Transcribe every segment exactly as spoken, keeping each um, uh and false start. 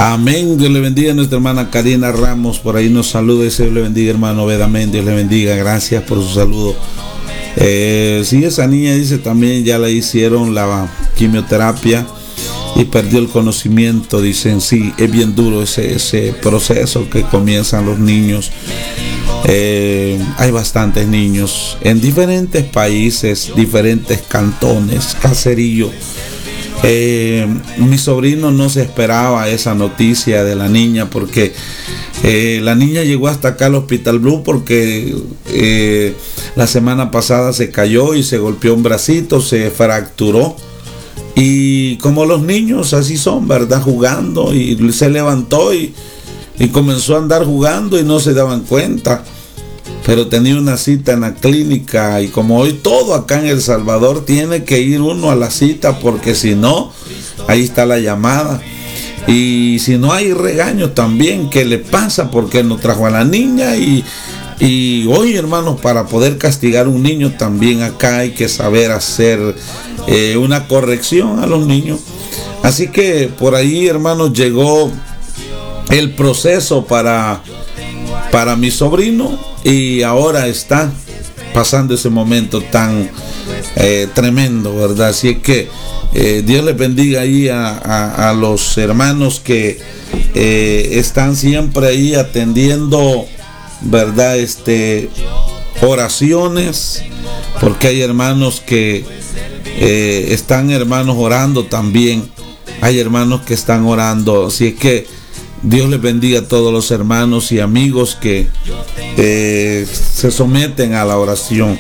Amén. Dios le bendiga a nuestra hermana Karina Ramos. Por ahí nos saluda. Dios le bendiga, hermano Obed. Amén. Dios le bendiga. Gracias por su saludo. Eh, sí, esa niña dice también ya le hicieron la quimioterapia y perdió el conocimiento. Dicen, sí, es bien duro ese, ese proceso que comienzan los niños. Eh, hay bastantes niños en diferentes países, diferentes cantones, caseríos. Eh, mi sobrino no se esperaba esa noticia de la niña porque eh, la niña llegó hasta acá al Hospital Blue porque eh, la semana pasada se cayó y se golpeó un bracito, se fracturó. Y como los niños así son, ¿verdad? Jugando, y se levantó y, y comenzó a andar jugando y no se daban cuenta. Pero tenía una cita en la clínica y como hoy todo acá en El Salvador tiene que ir uno a la cita porque si no, ahí está la llamada. Y si no hay regaño también, ¿qué le pasa? Porque no trajo a la niña y, y hoy, hermanos, para poder castigar a un niño también acá hay que saber hacer eh, una corrección a los niños. Así que por ahí, hermanos, llegó el proceso para, para mi sobrino. Y ahora está pasando ese momento tan eh, tremendo, ¿verdad? Así es que eh, Dios les bendiga ahí a, a, a los hermanos que eh, están siempre ahí atendiendo, ¿verdad? Este, oraciones, porque hay hermanos que eh, están, hermanos, orando también. Hay hermanos que están orando, así es que Dios les bendiga a todos los hermanos y amigos que eh, se someten a la oración.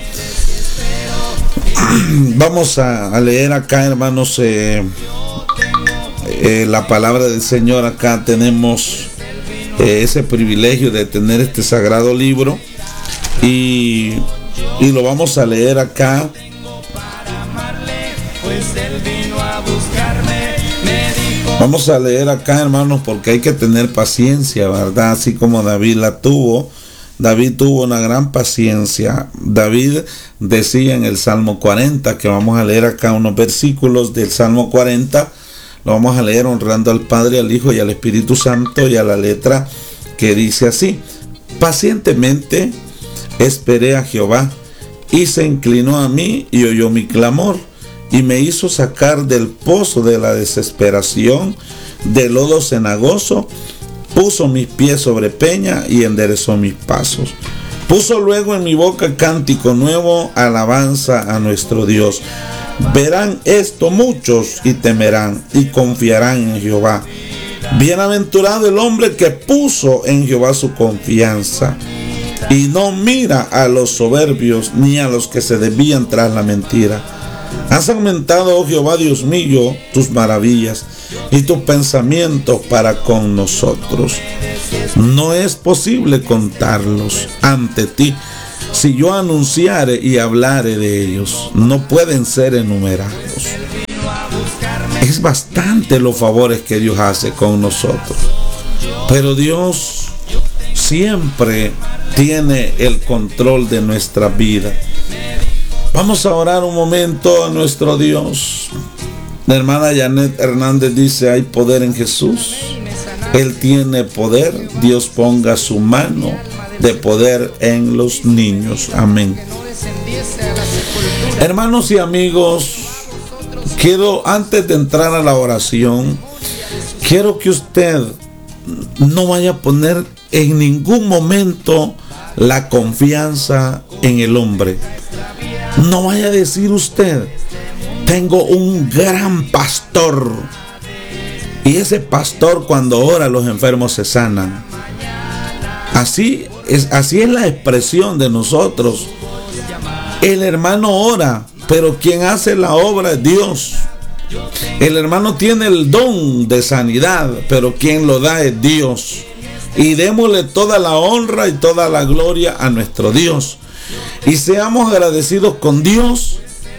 Vamos a, a leer acá, hermanos, eh, eh, la palabra del Señor. Acá tenemos eh, ese privilegio de tener este sagrado libro y, y lo vamos a leer acá. Vamos a leer acá, hermanos, porque hay que tener paciencia, ¿verdad? Así como David la tuvo. David tuvo una gran paciencia. David decía en el Salmo cuarenta, que vamos a leer acá unos versículos del Salmo cuarenta. Lo vamos a leer honrando al Padre, al Hijo y al Espíritu Santo, y a la letra que dice así: pacientemente esperé a Jehová, y se inclinó a mí y oyó mi clamor, y me hizo sacar del pozo de la desesperación, del lodo cenagoso. Puso mis pies sobre peña y enderezó mis pasos. Puso luego en mi boca cántico nuevo, alabanza a nuestro Dios. Verán esto muchos y temerán y confiarán en Jehová. Bienaventurado el hombre que puso en Jehová su confianza y no mira a los soberbios ni a los que se desvían tras la mentira. Has aumentado, oh Jehová Dios mío, tus maravillas y tus pensamientos para con nosotros. No es posible contarlos ante ti. Si yo anunciare y hablare de ellos, no pueden ser enumerados. Es bastante los favores que Dios hace con nosotros. Pero Dios siempre tiene el control de nuestra vida. Vamos a orar un momento a nuestro Dios. La hermana Janet Hernández dice: hay poder en Jesús. Él tiene poder. Dios ponga su mano de poder en los niños. Amén. Hermanos y amigos, quiero, antes de entrar a la oración, quiero que usted no vaya a poner en ningún momento la confianza en el hombre. No vaya a decir usted: tengo un gran pastor, y ese pastor cuando ora los enfermos se sanan. Así es, así es la expresión de nosotros. El hermano ora, pero quien hace la obra es Dios. El hermano tiene el don de sanidad, pero quien lo da es Dios. Y démosle toda la honra y toda la gloria a nuestro Dios. Y seamos agradecidos con Dios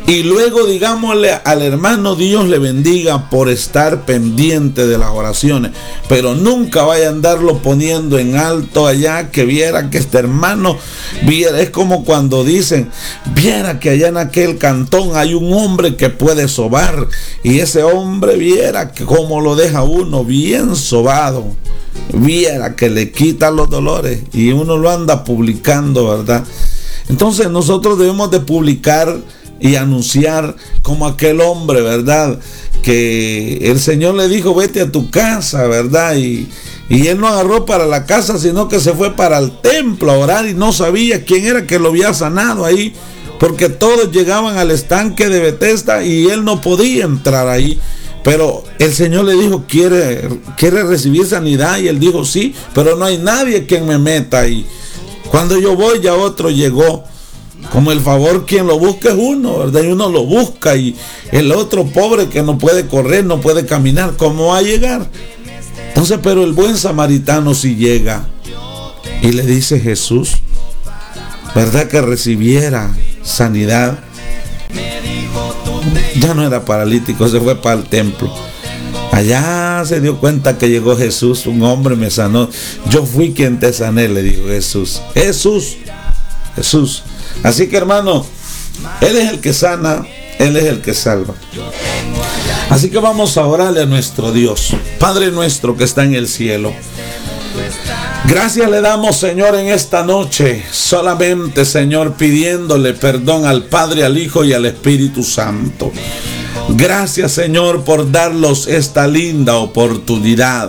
Y luego digámosle al hermano, Dios le bendiga por estar pendiente de las oraciones, pero nunca vaya a andarlo poniendo en alto allá, que viera que este hermano viera. Es como cuando dicen, viera que allá en aquel cantón hay un hombre que puede sobar, y ese hombre viera que como lo deja uno bien sobado, viera que le quita los dolores, y uno lo anda publicando, ¿verdad? Entonces nosotros debemos de publicar y anunciar como aquel hombre, ¿verdad? Que el Señor le dijo, vete a tu casa, ¿verdad? Y, y él no agarró para la casa, sino que se fue para el templo a orar, y no sabía quién era que lo había sanado ahí, porque todos llegaban al estanque de Betesda y él no podía entrar ahí. Pero el Señor le dijo, ¿quiere, quiere recibir sanidad? Y él dijo, sí, pero no hay nadie quien me meta ahí. Cuando yo voy, ya otro llegó. Como el favor, quien lo busca es uno, ¿verdad? Y uno lo busca, y el otro pobre que no puede correr, no puede caminar, ¿cómo va a llegar? Entonces, pero el buen samaritano sí llega, y le dice Jesús, ¿verdad? Que recibiera sanidad. Ya no era paralítico, se fue para el templo. Allá se dio cuenta que llegó Jesús, un hombre me sanó. Yo fui quien te sané, le dijo Jesús. Jesús, Jesús. Así que, hermano, Él es el que sana, Él es el que salva. Así que vamos a orarle a nuestro Dios. Padre nuestro que está en el cielo, gracias le damos, Señor, en esta noche, solamente, Señor, pidiéndole perdón al Padre, al Hijo y al Espíritu Santo. Gracias, Señor, por darnos esta linda oportunidad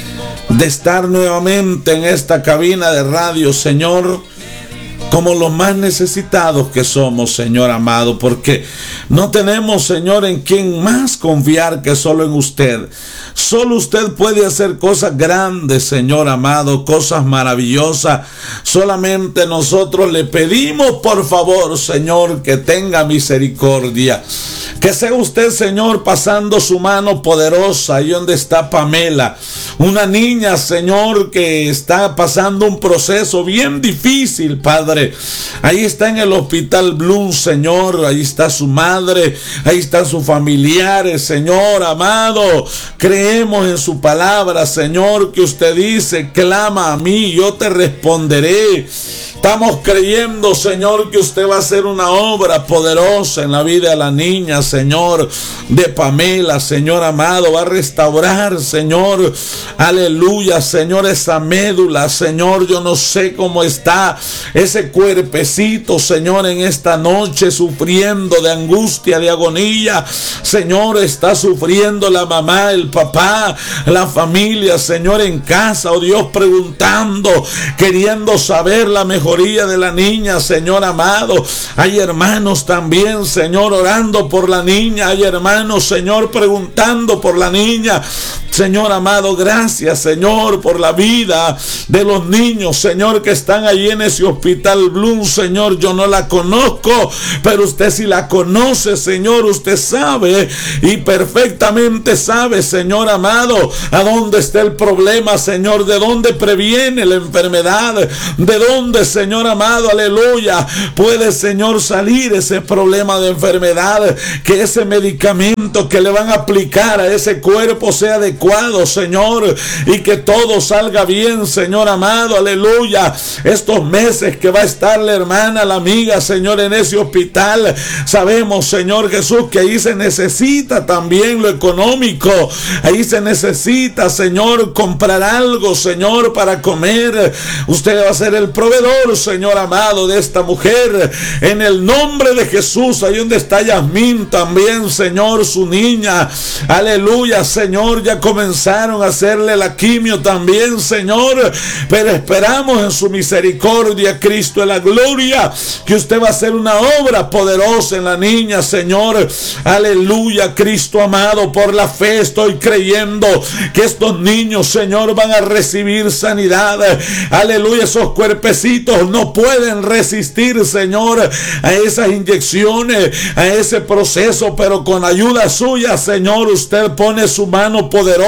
de estar nuevamente en esta cabina de radio, Señor, como los más necesitados que somos, Señor amado, porque no tenemos, Señor, en quien más confiar que solo en usted. Solo usted puede hacer cosas grandes, Señor amado, cosas maravillosas. Solamente nosotros le pedimos, por favor, Señor, que tenga misericordia. Que sea usted, Señor, pasando su mano poderosa ahí donde está Pamela, una niña, Señor, que está pasando un proceso bien difícil, Padre. Ahí está en el hospital Bloom, Señor, ahí está su madre, ahí están sus familiares, Señor amado. Creemos en su palabra, Señor, que usted dice, clama a mí, yo te responderé. Estamos creyendo, Señor, que usted va a hacer una obra poderosa en la vida de la niña, Señor, de Pamela, Señor amado. Va a restaurar, Señor, aleluya, Señor, esa médula, Señor. Yo no sé cómo está ese cuerpecito, Señor, en esta noche, sufriendo de angustia, de agonía. Señor, está sufriendo la mamá, el papá, la familia, Señor, en casa, oh Dios, preguntando, queriendo saber la mejor de la niña, Señor amado. Hay hermanos también, Señor, orando por la niña. Hay hermanos, Señor, preguntando por la niña. Señor amado, gracias, Señor, por la vida de los niños, Señor, que están allí en ese hospital Bloom. Señor, yo no la conozco, pero usted sí la conoce, Señor. Usted sabe y perfectamente sabe, Señor amado, a dónde está el problema, Señor, de dónde previene la enfermedad, de dónde, Señor amado, aleluya, puede, Señor, salir ese problema de enfermedad, que ese medicamento que le van a aplicar a ese cuerpo sea adecuado, Señor, y que todo salga bien, Señor amado, aleluya. Estos meses que va a estar la hermana, la amiga, Señor, en ese hospital, sabemos, Señor Jesús, que ahí se necesita también lo económico. Ahí se necesita, Señor, comprar algo, Señor, para comer. Usted va a ser el proveedor, Señor amado, de esta mujer, en el nombre de Jesús. Ahí donde está Yasmín también, Señor, su niña, aleluya, Señor, ya comenzaron a hacerle la quimio también, Señor, pero esperamos en su misericordia, Cristo de la gloria, que usted va a hacer una obra poderosa en la niña, Señor, aleluya, Cristo amado. Por la fe estoy creyendo que estos niños, Señor, van a recibir sanidad, aleluya. Esos cuerpecitos no pueden resistir, Señor, a esas inyecciones, a ese proceso, pero con ayuda suya, Señor, usted pone su mano poderosa.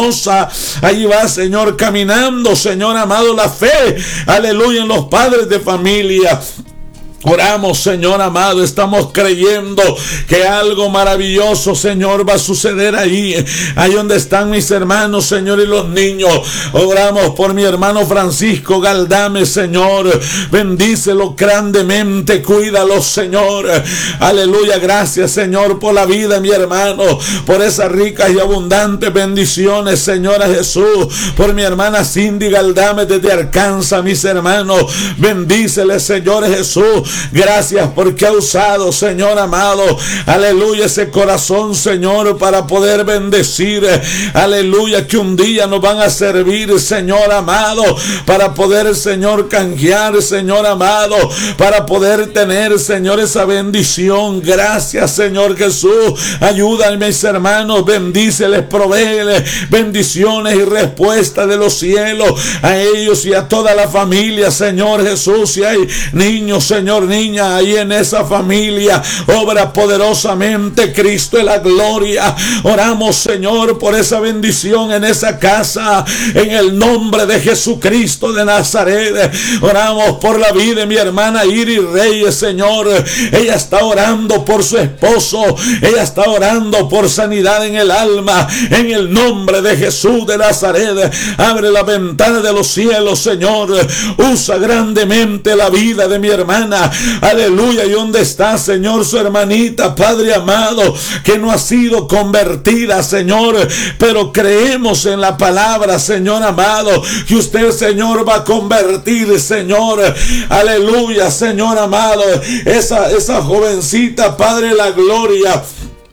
Ahí va, Señor, caminando, Señor amado, la fe, aleluya, en los padres de familia. Oramos, Señor amado, estamos creyendo que algo maravilloso, Señor, va a suceder ahí, ahí donde están mis hermanos, Señor, y los niños. Oramos por mi hermano Francisco Galdame, Señor, bendícelo grandemente, cuídalo, Señor. Aleluya, gracias, Señor, por la vida de mi hermano, por esas ricas y abundantes bendiciones, Señor Jesús, por mi hermana Cindy Galdame desde Arkansas, mis hermanos, bendícele, Señor Jesús. Gracias porque ha usado, Señor amado, aleluya, ese corazón, Señor, para poder bendecir, aleluya, que un día nos van a servir, Señor amado, para poder, Señor, canjear, Señor amado, para poder tener, Señor, esa bendición. Gracias, Señor Jesús. Ayúdame, mis hermanos, bendíceles, provéeles bendiciones y respuestas de los cielos a ellos y a toda la familia, Señor Jesús. Si hay niños, Señor, niña, ahí en esa familia, obra poderosamente, Cristo en la gloria. Oramos, Señor, por esa bendición en esa casa, en el nombre de Jesucristo de Nazaret. Oramos por la vida de mi hermana Iris Reyes, Señor. Ella está orando por su esposo, ella está orando por sanidad en el alma, en el nombre de Jesús de Nazaret. Abre la ventana de los cielos, Señor. Usa grandemente la vida de mi hermana. Aleluya. ¿Y dónde está, Señor, su hermanita, Padre amado, que no ha sido convertida, Señor? Pero creemos en la palabra, Señor amado, que usted, Señor, va a convertir, Señor. Aleluya, Señor amado, esa, esa jovencita, Padre de la gloria.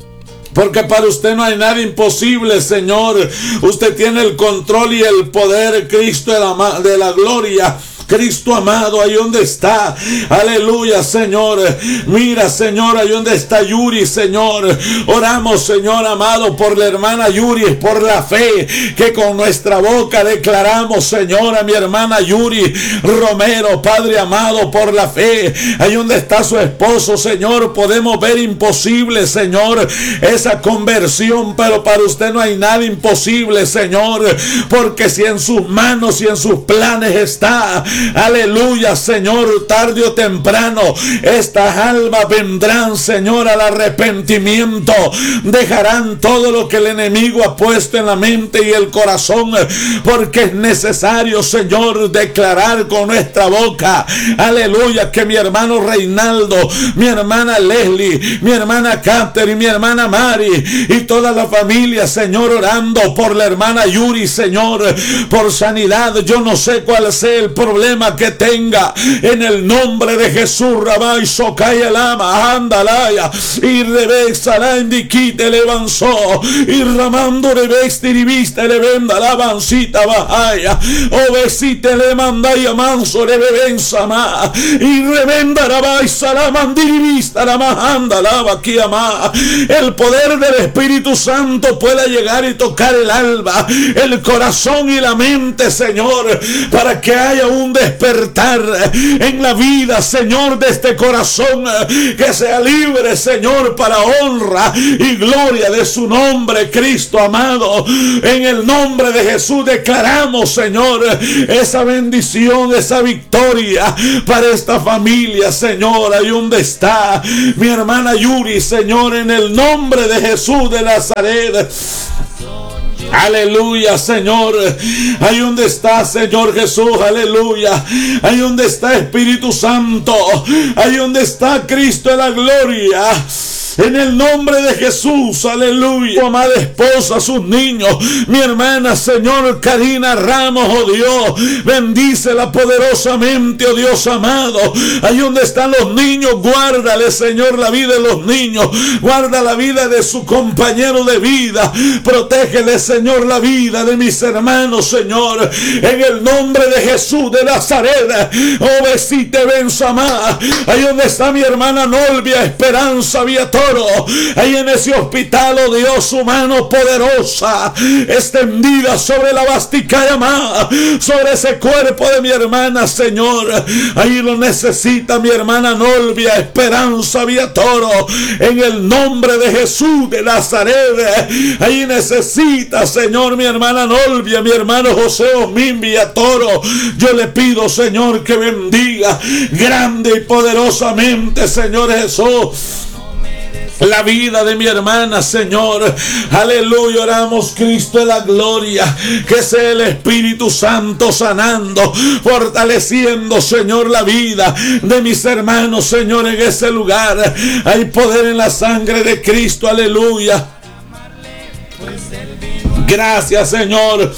Porque para usted no hay nada imposible, Señor. Usted tiene el control y el poder, Cristo de la, de la gloria. Cristo amado, ahí donde está, aleluya, Señor. Mira, Señor, ahí donde está Yuri, Señor. Oramos, Señor amado, por la hermana Yuri, por la fe que con nuestra boca declaramos, Señor, a mi hermana Yuri Romero, Padre amado, por la fe. Ahí donde está su esposo, Señor, podemos ver imposible, Señor, esa conversión, pero para usted no hay nada imposible, Señor, porque si en sus manos y en sus planes está, aleluya, Señor, tarde o temprano estas almas vendrán, Señor, al arrepentimiento, dejarán todo lo que el enemigo ha puesto en la mente y el corazón, porque es necesario, Señor, declarar con nuestra boca, aleluya, que mi hermano Reinaldo, mi hermana Leslie, mi hermana Catherine, mi hermana Mari y toda la familia, Señor, orando por la hermana Yuri, Señor, por sanidad. Yo no sé cuál sea el problema que tenga, en el nombre de Jesús. Rabai Sokaya Lama Andalaya y Rebexa la indiquite le avanzó y ramando Rebexa y vista le venda la avancita bajaya obesite le manda y amanso le bebenza ma y revenda Rabai Salamandiri vista la majanda la vaquia ma. El poder del Espíritu Santo pueda llegar y tocar el alma, el corazón y la mente, Señor, para que haya un despertar en la vida, Señor, de este corazón, que sea libre, Señor, para honra y gloria de su nombre, Cristo amado. En el nombre de Jesús declaramos, Señor, esa bendición, esa victoria para esta familia, Señor. Ahí donde está mi hermana Yuri, Señor, en el nombre de Jesús de Nazaret. Aleluya, Señor. Ahí donde está, Señor Jesús, aleluya. Ahí donde está Espíritu Santo. Ahí donde está Cristo de la gloria. En el nombre de Jesús, aleluya. Tu amada esposa, sus niños, mi hermana, Señor, Karina Ramos, oh Dios, bendícela poderosamente, oh Dios amado. Ahí donde están los niños, guárdale, Señor, la vida de los niños. Guarda la vida de su compañero de vida. Protégele, Señor, la vida de mis hermanos, Señor. En el nombre de Jesús de Nazaret. Oh, besite, ven, Samá. Ahí donde está mi hermana Nolvia Esperanza Viator. toro, ahí en ese hospital, oh Dios, su mano poderosa extendida sobre la Basticayamá, sobre ese cuerpo de mi hermana, Señor. Ahí lo necesita mi hermana Nolvia Esperanza Villatoro, en el nombre de Jesús de Nazaret. Ahí necesita, Señor, mi hermana Nolvia, mi hermano José Osmín Villatoro. Yo le pido, Señor, que bendiga grande y poderosamente, Señor Jesús, la vida de mi hermana, Señor. Aleluya, oramos, Cristo de la gloria, que sea el Espíritu Santo sanando, fortaleciendo, Señor, la vida de mis hermanos, Señor, en ese lugar. Hay poder en la sangre de Cristo, aleluya. Gracias, Señor,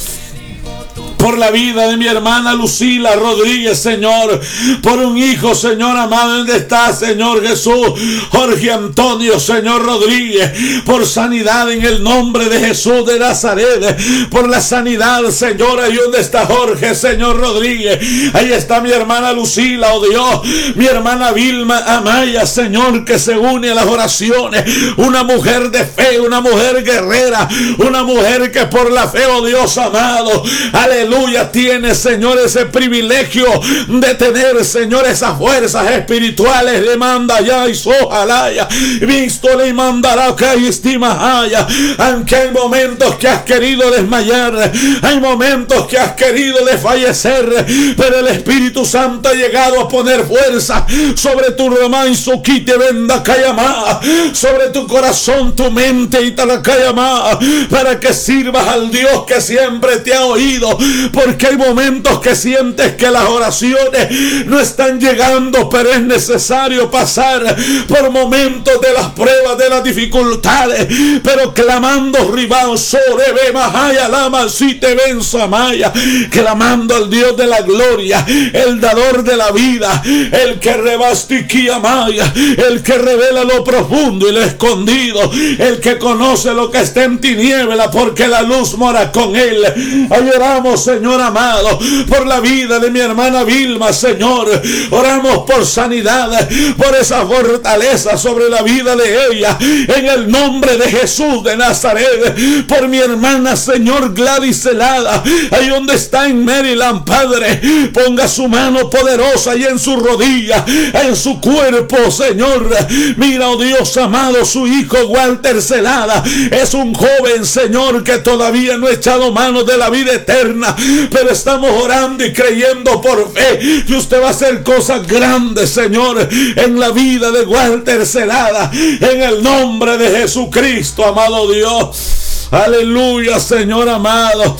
por la vida de mi hermana Lucila Rodríguez, Señor, por un hijo, Señor amado, ¿dónde está, Señor Jesús? Jorge Antonio, Señor Rodríguez, por sanidad en el nombre de Jesús de Nazaret, por la sanidad, Señor. Ahí donde está Jorge, Señor Rodríguez, ahí está mi hermana Lucila, oh Dios, mi hermana Vilma Amaya, Señor, que se une a las oraciones, una mujer de fe, una mujer guerrera, una mujer que por la fe, oh Dios amado, aleluya, Aleluya, tiene, Señor, ese privilegio de tener, Señor, esas fuerzas espirituales. Le manda ya y sojalaya, visto le mandará que estima haya. Aunque hay momentos que has querido desmayar, hay momentos que has querido desfallecer, pero el Espíritu Santo ha llegado a poner fuerza sobre tu román, su quite venda cayamá, sobre tu corazón, tu mente y talacayamá, para que sirvas al Dios que siempre te ha oído. Porque hay momentos que sientes que las oraciones no están llegando, pero es necesario pasar por momentos de las pruebas, de las dificultades, pero clamando ribao sobre bemahaya lama si te ven samaya, clamando al Dios de la gloria, el dador de la vida, el que rebastiquía maya, el que revela lo profundo y lo escondido, el que conoce lo que está en tiniebla, porque la luz mora con él. Ahí oramos, Señor amado, por la vida de mi hermana Vilma, Señor. Oramos por sanidad, por esa fortaleza sobre la vida de ella, en el nombre de Jesús de Nazaret. Por mi hermana, Señor, Gladys Celada, ahí donde está en Maryland, Padre, ponga su mano poderosa y en su rodilla, en su cuerpo, Señor. Mira, oh Dios amado, su hijo Walter Celada es un joven, Señor, que todavía no ha echado mano de la vida eterna, pero estamos orando y creyendo por fe que usted va a hacer cosas grandes, Señor, en la vida de Walter Celada, en el nombre de Jesucristo, amado Dios. Aleluya, Señor amado.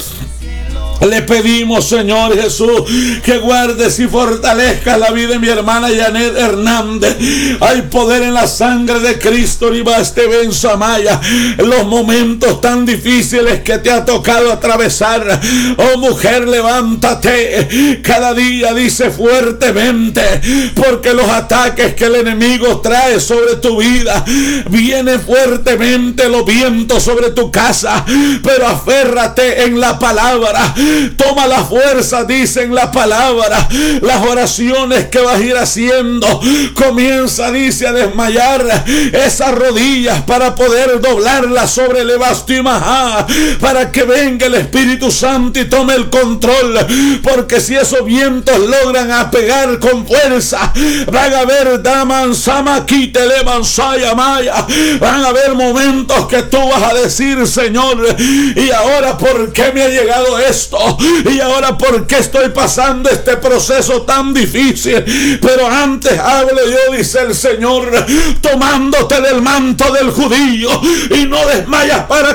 Le pedimos, Señor Jesús, que guardes y fortalezcas la vida de mi hermana Janet Hernández. Hay poder en la sangre de Cristo. Ribaste Ben Samaya, en los momentos tan difíciles que te ha tocado atravesar. Oh mujer, levántate. Cada día dice fuertemente, porque los ataques que el enemigo trae sobre tu vida, viene fuertemente los vientos sobre tu casa, pero aférrate en la palabra. Toma la fuerza, dice en la palabra. Las oraciones que vas a ir haciendo, comienza, dice, a desmayar esas rodillas para poder doblarlas sobre el Ebastimajá, para que venga el Espíritu Santo y tome el control. Porque si esos vientos logran apegar con fuerza, van a haber daman samakite levansaya maya, van a haber momentos que tú vas a decir, Señor, y ahora ¿por qué me ha llegado esto? Y ahora ¿por qué estoy pasando este proceso tan difícil? Pero antes hablo yo, dice el Señor, tomándote del manto del judío, y no desmayas para